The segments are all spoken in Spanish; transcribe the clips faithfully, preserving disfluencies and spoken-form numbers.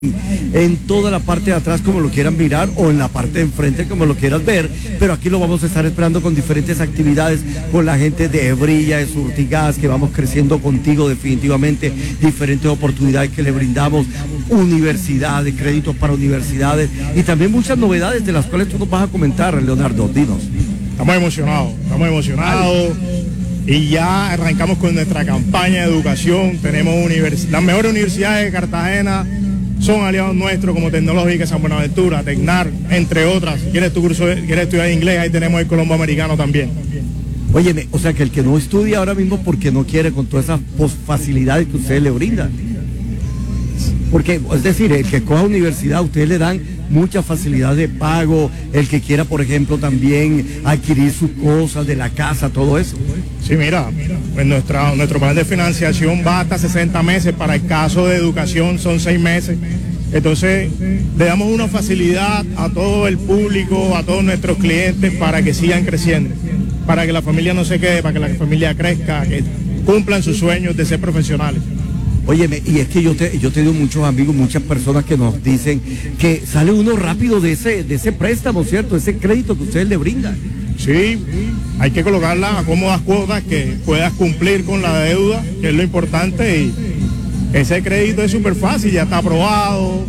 en toda la parte de atrás como lo quieran mirar o en la parte de enfrente como lo quieras ver, pero aquí lo vamos a estar esperando con diferentes actividades con la gente de Brilla, de Surtigas, que vamos creciendo contigo definitivamente, diferentes oportunidades que le brindamos, universidades, créditos para universidades y también muchas novedades de las cuales tú nos vas a comentar, Leonardo, dinos. Estamos emocionados, estamos emocionados y ya arrancamos con nuestra campaña de educación. Tenemos univers- las mejores universidades de Cartagena son aliados nuestros, como Tecnológica San Buenaventura, Tecnar, entre otras. Si quieres tu curso, quieres estudiar inglés, ahí tenemos el Colombo Americano también. Óyeme, o sea que el que no estudia ahora mismo porque no quiere, con todas esas facilidades que ustedes le brindan. Porque, es decir, el que coja universidad, ustedes le dan mucha facilidad de pago, el que quiera, por ejemplo, también adquirir sus cosas de la casa, todo eso. Sí, mira, pues nuestra, nuestro plan de financiación va hasta sesenta meses, para el caso de educación son seis meses. Entonces, le damos una facilidad a todo el público, a todos nuestros clientes para que sigan creciendo, para que la familia no se quede, para que la familia crezca, que cumplan sus sueños de ser profesionales. Óyeme, y es que yo te, yo he tenido muchos amigos, muchas personas que nos dicen que sale uno rápido de ese, de ese préstamo, ¿cierto? Ese crédito que ustedes le brindan. Sí, hay que colocarla a cómodas cuotas que puedas cumplir con la deuda, que es lo importante, y ese crédito es súper fácil, ya está aprobado,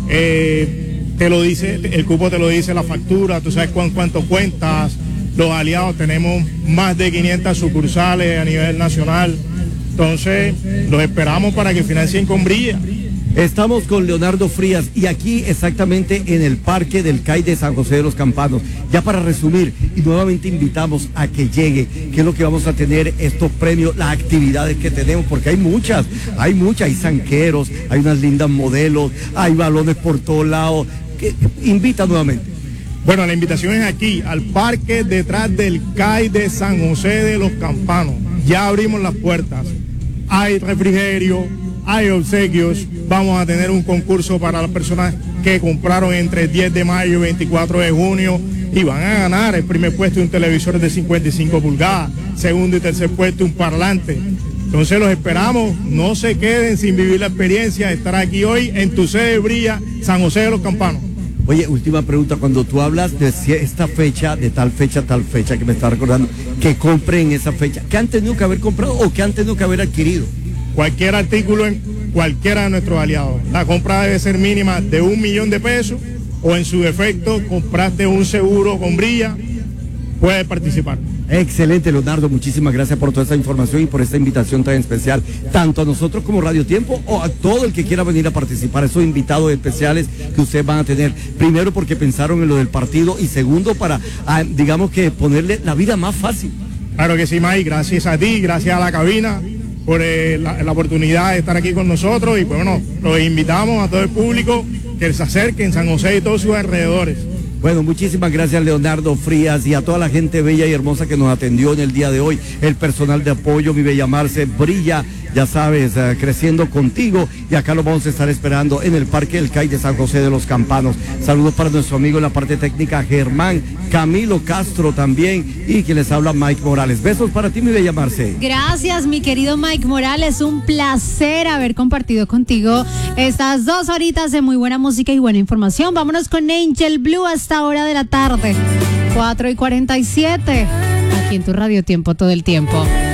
eh, te lo dice, el cupo te lo dice la factura, tú sabes cuán, cuánto cuentas, los aliados tenemos más de quinientas sucursales a nivel nacional. Entonces, los esperamos para que financien con Brilla. Estamos con Leonardo Frías y aquí exactamente en el Parque del C A I de San José de los Campanos. Ya para resumir, y nuevamente invitamos a que llegue, que es lo que vamos a tener, estos premios, las actividades que tenemos, porque hay muchas, hay muchas, hay zanqueros, hay unas lindas modelos, hay balones por todos lados. Que, invita nuevamente. Bueno, la invitación es aquí, al parque detrás del C A I de San José de los Campanos. Ya abrimos las puertas. Hay refrigerio, hay obsequios, vamos a tener un concurso para las personas que compraron entre el diez de mayo y veinticuatro de junio y van a ganar el primer puesto un televisor de cincuenta y cinco pulgadas, segundo y tercer puesto un parlante. Entonces los esperamos, no se queden sin vivir la experiencia de estar aquí hoy en tu sede Brilla, San José de los Campanos. Oye, última pregunta, cuando tú hablas de esta fecha, de tal fecha, tal fecha, que me está recordando, que compren esa fecha, ¿qué han tenido que haber comprado o qué han tenido que haber adquirido? Cualquier artículo en cualquiera de nuestros aliados. La compra debe ser mínima de un millón de pesos o en su defecto compraste un seguro con Brilla, puedes participar. Excelente, Leonardo, muchísimas gracias por toda esta información y por esta invitación tan especial, tanto a nosotros como Radio Tiempo o a todo el que quiera venir a participar, esos invitados especiales que ustedes van a tener, primero porque pensaron en lo del partido y segundo para, a, digamos que ponerle la vida más fácil. Claro que sí, May, gracias a ti, gracias a la cabina por eh, la, la oportunidad de estar aquí con nosotros y pues bueno, los invitamos a todo el público que se acerquen San José y todos sus alrededores. Bueno, muchísimas gracias, Leonardo Frías, y a toda la gente bella y hermosa que nos atendió en el día de hoy, el personal de apoyo, mi bella Marce, Brilla, ya sabes, uh, creciendo contigo, y acá lo vamos a estar esperando en el Parque del C A I de San José de los Campanos. Saludos para nuestro amigo en la parte técnica, Germán, Camilo Castro también, y quien les habla, Mike Morales. Besos para ti, mi bella Marce. Gracias, mi querido Mike Morales, un placer haber compartido contigo estas dos horitas de muy buena música y buena información. Vámonos con Angel Blue hasta hora de la tarde, cuatro y cuarenta y siete, aquí en tu Radio Tiempo todo el tiempo.